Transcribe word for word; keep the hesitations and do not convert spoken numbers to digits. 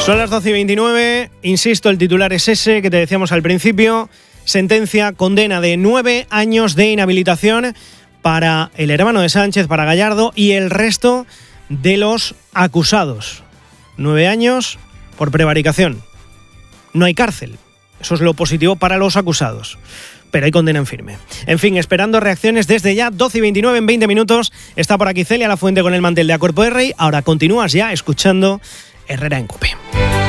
Son las doce y veintinueve, insisto, el titular es ese que te decíamos al principio. Sentencia, condena de nueve años de inhabilitación para el hermano de Sánchez, para Gallardo y el resto de los acusados. Nueve años por prevaricación. No hay cárcel. Eso es lo positivo para los acusados. Pero hay condena en firme. En fin, esperando reacciones desde ya, doce y veintinueve, en veinte minutos. Está por aquí Celia Lafuente con el mantel de A Cuerpo de Rey. Ahora continúas ya escuchando Herrera en COPE.